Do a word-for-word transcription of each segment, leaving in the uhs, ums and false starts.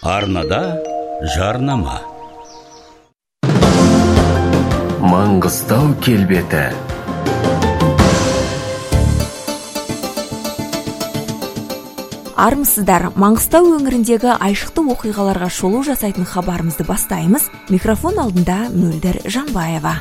Арнада жарнама. Маңғыстау келбеті. Армысыздар, Маңғыстау өңіріндегі айшықты оқиғаларға шолу жасайтын хабарымызды бастаймыз. Микрофон алдында Мөлдір Жанбаева.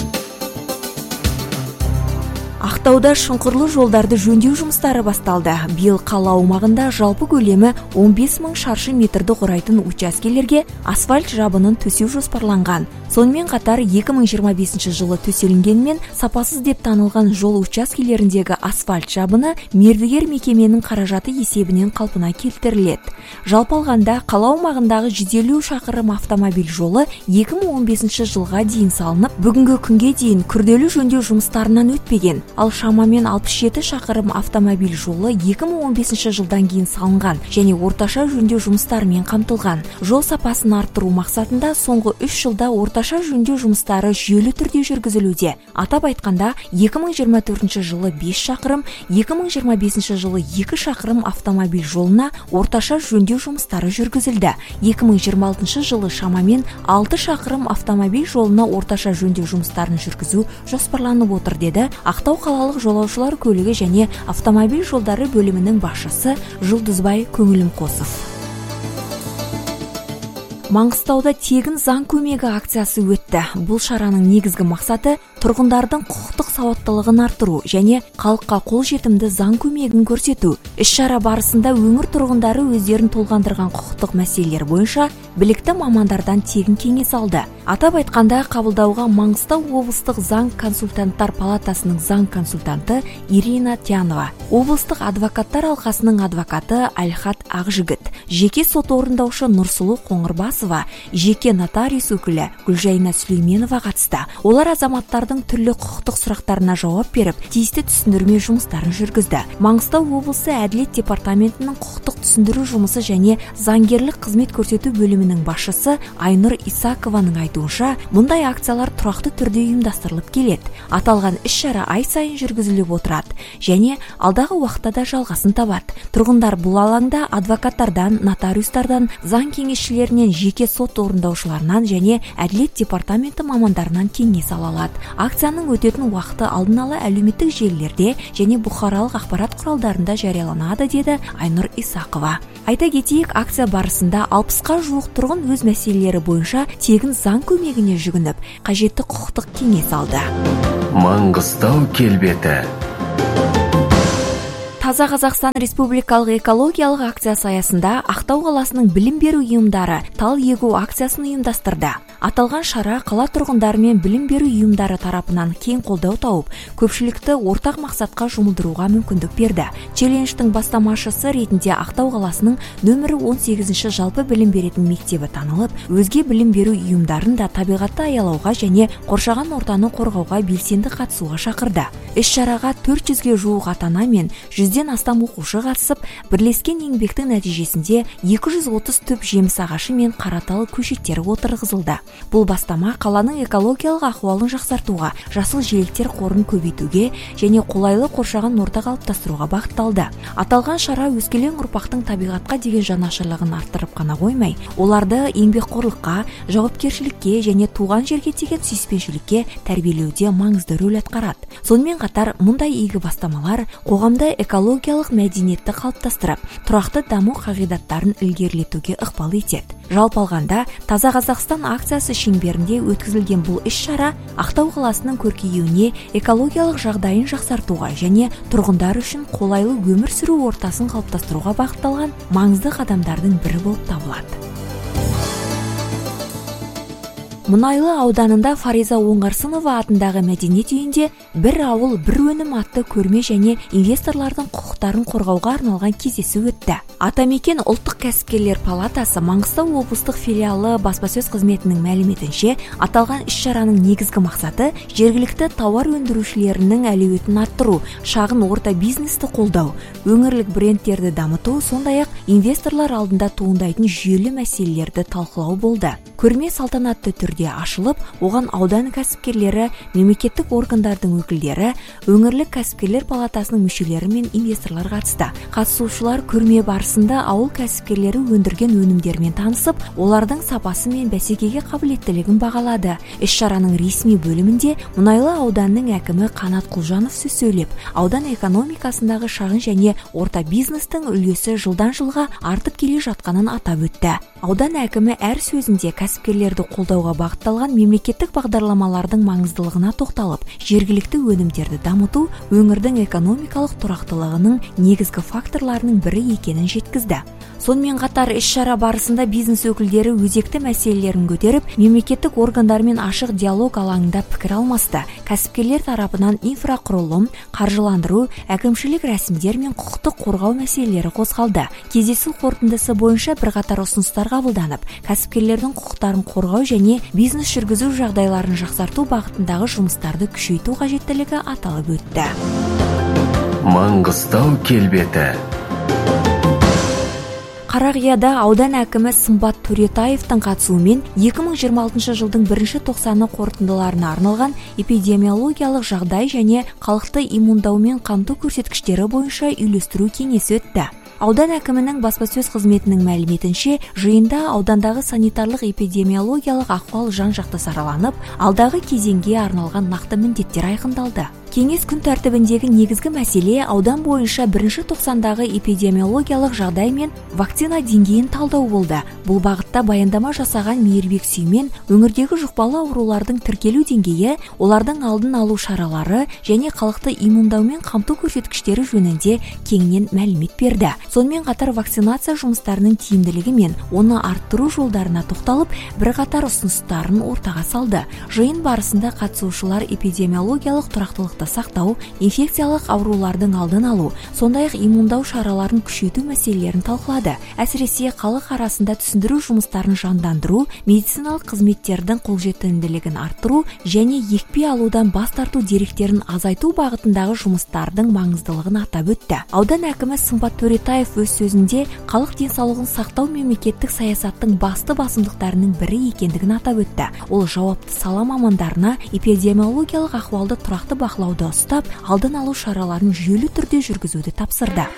Ақтауда шұңқырлы жолдарды жөндеу жұмыстары басталды. Биыл қала аумағында жалпы көлемі он бес мың шаршы метрді құрайтын учаскелерге асфальт жабынын төсеу жоспарланған. Сонымен қатар екі мың жиырма бесінші жылы төселінгенмен сапасыз деп танылған жол учаскелеріндегі асфальт жабыны мердігер мекеменің қаражаты есебінен қалпына келтіріледі. Жалпы алғанда қала аумағындағы жүз елу шақырым автомобиль жолы екі мың он бесінші жылға дейін салынып, бүгінгі күнге дейін күрделі жөндеу жұмыстарынан өтпеген. Ал шамамен алпыс жеті шақырым автомобиль жолы екі мың он бесінші жылдан кейін салынған және орташа жөндеу жұмыстарымен қамтылған. Жол сапасын арттыру мақсатында соңғы үш жылда орташа жөндеу жұмыстары жүйелі түрде жүргізілуде. Атап айтқанда, екі мың жиырма төртінші жылы бес шақырым, екі мың жиырма бесінші жылы екі шақырым автомобиль жолына орташа жөндеу жұмыстары жүргізілді. екі мың жиырма алтыншы жылы шамамен алты шақырым автомобиль жолына орташа жөндеу жұмыстарын жүргізу жоспарланып отыр, деді Ақтау қалалық жолаушылар көлігі және автомобиль жолдары бөлімінің басшысы Жұлдызбай Көңілімқосов. Маңғыстауда тегін заң көмегі акциясы өтті. Бұл шараның негізгі мақсаты тұрғындардың құқықтық сауаттылығын арттыру және халыққа қолжетімді заң көмегін көрсету. Іс-шара барысында өңір тұрғындары өздерін толғандырған құқықтық мәселелер бойынша білікті мамандардан тегін кеңес алды. Атап айтқанда, қабылдауға Маңғыстау облыстық заң консультанттар палатасының заң консультанты Ирина Тянова, облыстық адвокаттар алқасының адвокаты Альхат Ақжігіт, жеке сот орындаушы Нұрсұлу Қоңырбасова, жеке нотариус өкілі Гүлжайна Сүлейменова қатысты. Олар азаматтардың түрлі құқықтық сұрақтарына жауап беріп, тиісті түсіндірме жұмыстарын жүргізді. Маңғыстау облысы әділет департаментінің құқықтық түсіндіру жұмысы және заңгерлік қызмет көрсету бөлімінің басшысы Айнұр Исакованың айтуынша, мұндай акциялар тұрақты түрде ұйымдастырылып келеді. Аталған іс-шара ай сайын жүргізіліп отырады және алдағы уақытта да жалғасын табады. Тұрғындар бұл алаңда адвокаттардан, нотариустардан, заң кеңесшілерінен, жеке сот орындаушыларынан және әділет департаменті мамандарынан кеңес ала алады. Акцияның өтетін уақыты алдын ала әлеуметтік желілерде және бұқаралық ақпарат құралдарында жарияланады, деді Айнұр Исақова. Айта кетейік, акция барысында алпысқа жуық тұрғын өз мәселелері бойынша тегін заң көмегіне жүгініп, қажетті құқықтық кеңес алды. Маңғыстау келбеті. Таза Қазақстан Республикалық экологиялық акциясы аясында Ақтау қаласының білім беру ұйымдары тал егу акциясын ұйымдастырды. Аталған шара қала тұрғындары мен білім беру ұйымдары тарапынан кең қолдау тауып, көпшілікті ортақ мақсатқа жұмылдыруға мүмкіндік берді. Челлендждің бастамашысы ретінде Ақтау қаласының нөмірі он сегізінші жалпы білім беретін мектебі танылып, өзге білім беру ұйымдарын да табиғатты аялауға және қоршаған ортаны қорғауға белсенді қатысуға шақырды. Іс-шараға төрт жүзге жуық ата-ана мен жүзден астам оқушы қатысып, бірлескен еңбектің нәтижесінде екі жүз отыз түп жеміс ағашы мен қаратал көшеттері отырғызылды. Бұл бастама қаланың экологиялық ахуалын жақсартуға, жасыл желектер қорын көбейтуге және қолайлы қоршаған орта қалыптастыруға бағытталды. Аталған шара өскелең ұрпақтың табиғатқа деген жанашырлығын арттырып қана қоймай, оларды еңбекқорлыққа, жауапкершілікке және туған жерге деген сүйіспеншілікке тәрбиелеуде маңызды рөл атқарады. Сонымен қатар, мұндай игі бастамалар қоғамда экологиялық мәдениетті қалыптастырып, тұрақты даму қағидаттарын ілгерілетуге ықпал етеді. Жалпы алғанда, Таза Қазақстан акциясы шеңберінде өткізілген бұл іс-шара Ақтау қаласының көркеюіне, экологиялық жағдайын жақсартуға және тұрғындар үшін қолайлы өмір сүру ортасын қалыптастыруға бағытталған маңызды қадамдардың бірі болып табылады. Мұнайлы ауданында Фариза Оңғарсынова атындағы мәдениет үйінде бір ауыл бір өнім атты көрме және инвесторлардың құқықтарын қорғауға арналған кездесу өтті. Атамекен ұлттық кәсіпкерлер палатасы Маңғыстау облыстық филиалы баспасөз қызметінің мәліметінше, аталған іс-шараның негізгі мақсаты жергілікті тауар өндірушілерінің әлеуетін арттыру, шағын орта бизнесті қолдау, өңірлік брендтерді дамыту, сондай-ақ инвесторлар алдында туындайтын жүйелі мәселелерді талқылау болды. Көрме салтанатты түрде ашылып, оған аудан кәсіпкерлері, мемлекеттік органдардың өкілдері, өңірлік кәсіпкерлер палатасының мүшелері мен инвесторлар қатысты. Қатысушылар көрме барысында ауыл кәсіпкерлері өндірген өнімдермен танысып, олардың сапасы мен бәсекеге қабілеттілігін бағалады. Іс-шараның ресми бөлімінде Мұнайлы ауданының әкімі Қанат Құлжанов сөз сөйлеп, аудан экономикасындағы шағын және орта бизнестің үлесі жылдан жылға артып келе жатқанын атап өтті. Аудан әкімі әр сөзінде кәсіпкерлерді қолдауға бағытталған мемлекеттік бағдарламалардың маңыздылығына тоқталып, жергілікті өнімдерді дамыту өңірдің экономикалық тұрақтылығының негізгі факторларының бірі екенін жеткізді. Сонымен қатар іс-шара барысында бизнес өкілдері өзекті мәселелерін көтеріп, мемлекеттік органдармен ашық диалог алаңында пікір алмасты. Кәсіпкерлер тарапынан инфрақұрылым, қаржыландыру, әкімшілік рәсімдер мен құқықтық қорғау мәселелері қозғалды. Кездесу қорытындысы бойынша бірқатар ұсыныстар қабылданып, кәсіпкерлердің құқықтарын қорғау және бизнес жүргізу жағдайларын жақсарту бағытындағы жұмыстарды күшейту қажеттілігі аталып өтті. Маңғыстау келбеті. Қарақияда аудан әкімі Сымбат Төретаевтың қатысуымен екі мың жиырма алтыншы жылдың бірінші тоқсаны қорытындыларына арналған эпидемиологиялық жағдай және халықты иммундаумен қамту көрсеткіштері бойынша үйлестіру кеңесі өтті. Аудан әкімінің баспасөз қызметінің мәліметінше, жиында аудандағы санитарлық эпидемиологиялық ахуал жан-жақты сараланып, алдағы кезеңге арналған нақты міндеттер айқындалды. Кеңес күн тәртібіндегі негізгі мәселе аудан бойынша бірінші тоқсандағы эпидемиологиялық жағдай мен вакцина деңгейін талдау болды. Бұл бағытта баяндама жасаған Мейірбек Сүймен өңірдегі жұқпалы аурулардың тіркелу деңгейі, олардың алдын алу шаралары және халықты иммундаумен қамту көрсеткіштері жөнінде кеңінен мәлімет берді. Сонымен қатар вакцинация жұмыстарының тиімділігі мен оны арттыру жолдарына тоқталып, бірқатар ұсыныстарын ортаға салды. Жиын барысында қатысушылар эпидемиологиялық тұрақтылықты сақтау, инфекциялық аурулардың алдын алу, сондай-ақ иммундау шараларын күшейту мәселелерін талқылады. Әсіресе халық арасында түсіндіру жұмыстарын жандандыру, медициналық қызметтердің қолжетімділігін арттыру және екпе алудан бас тарту деректерін азайту бағытындағы жұмыстардың маңыздылығын атап өтті. Аудан әкімі Сымбат Төретаев өз сөзінде халық денсаулығын сақтау мемлекеттік саясаттың басты басымдықтарының бірі екендігін атап өтті. Ол жауапты сала мамандарына эпидемиологиялық ахуалды тұрақты бақылауда ұстап, алдын алу шараларын жүйелі түрде жүргізуді тапсырды.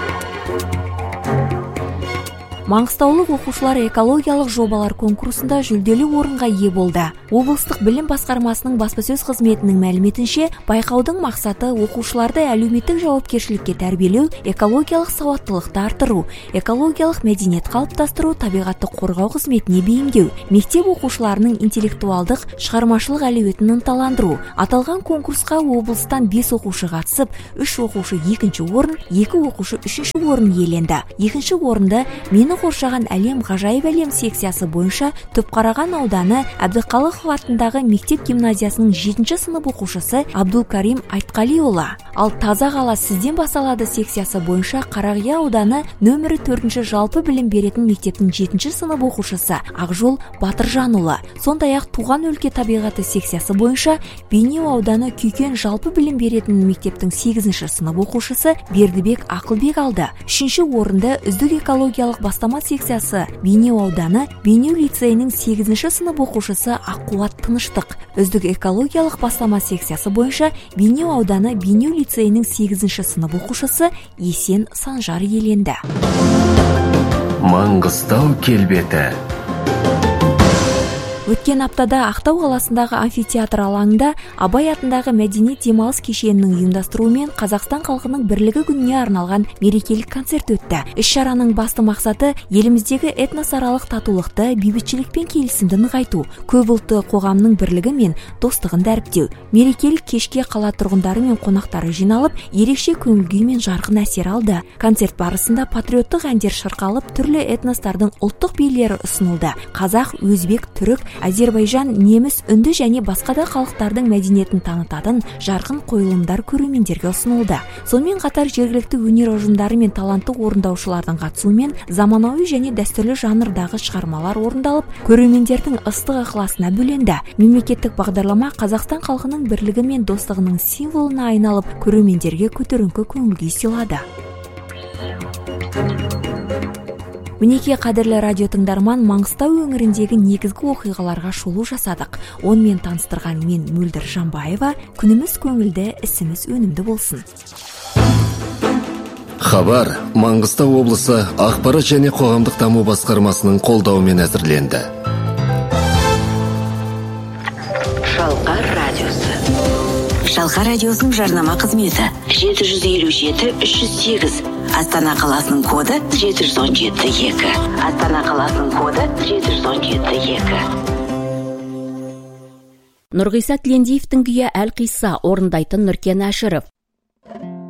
Маңғыстаулық оқушылар экологиялық жобалар конкурсында жүлделі орынға ие болды. Облыстық білім басқармасының баспасөз қызметінің мәліметінше, байқаудың мақсаты оқушыларды әлеуметтік жауапкершілікке тәрбиелеу, экологиялық сауаттылықты арттыру, экологиялық мәдениет қалыптастыру, табиғатты қорғау қызметіне бейімдеу, мектеп оқушыларының интеллектуалдық, шығармашылық әлеуетін ынталандыру. Аталған конкурсқа облыстан бес оқушы қатысып, үш оқушы екінші орын, екі оқушы үшінші орын иеленді. Екінші орынды Мені қоршаған әлем ғажайып әлем секциясы бойынша Түпқараған ауданы Әбдіқалықов атындағы мектеп гимназиясының жетінші сынып оқушысы Абдулкарим Айтқалиұлы. Ал Таза қала сізден басталады секциясы бойынша Қарақия ауданы нөмірі төртінші жалпы білім беретін мектептің жетінші сынып оқушысы Ақжол Батыржанұлы. Сондай-ақ Туған өлке табиғаты секциясы бойынша Бейнеу ауданы Күйкен жалпы білім беретін мектептің сегізінші сынып оқушысы Бердібек Ақылбек алды. Үшінші орынды үздік экологиялық бастама секциясы Бейнеу ауданы Бейнеу лицейінің сегізінші сынып оқушысы Аққуат Тыныштық. Үздік экологиялық бастама секциясы бойынша Бейнеу ауданы Бейнеу лицейінің сегізінші сынып оқушысы Есен Санжар иеленді. Маңғыстау келбеті. Өткен аптада Ақтау қаласындағы амфитеатр алаңында Абай атындағы мәдени демалыс кешенінің ұйымдастыруымен Қазақстан халқының бірлігі күніне арналған мерекелік концерт өтті. Іс-шараның басты мақсаты еліміздегі этносаралық татулықты, бейбітшілік пен келісімді нығайту, көпұлтты қоғамның бірлігі мен достығын дәріптеу. Мерекелік кешке қала тұрғындары мен қонақтары жиналып, ерекше көңіл-күй мен жарқын әсер алды. Концерт барысында патриоттық әндер шырқалып, түрлі этностардың ұлттық билері ұсынылды. Қазақ, өзбек, түрік, Азербайжан, неміс, үнді және басқа да халықтардың мәдениетін танытатын жарқын қойылымдар көрермендерге ұсынылды. Сонымен қатар жергілікті өнер ұжымдары мен талантты орындаушылардың қатысуымен заманауи және дәстүрлі жанрдағы шығармалар орындалып, көрермендердің ыстық ықыласына бөленді. Мемлекеттік бағдарлама Қазақстан халқының бірлігі мен достығының символына айналып, көрермендерге көтеріңкі көңіл күй сыйлады. Мінекей қадірлі радио тыңдарман, Маңғыстау өңіріндегі негізгі оқиғаларға шолу жасадық. Онымен таныстырған мен Мөлдір Жанбаева. Күніміз көңілді, ісіміз өнімді болсын. Хабар Маңғыстау облысы ақпарат және қоғамдық даму басқармасының қолдауымен әзірленді. Шалқар радиосы. Шалқар радиосының жарнама қызметі жеті жүз елу жеті үш жүз сегіз. Астана қаласының коды жеті жүз он жеті екі. Астана қаласының коды жеті жүз он жеті екі. Нұрғиса Тілендиевтің күйі Әлқисса орындайтын Нұркен Әшіров.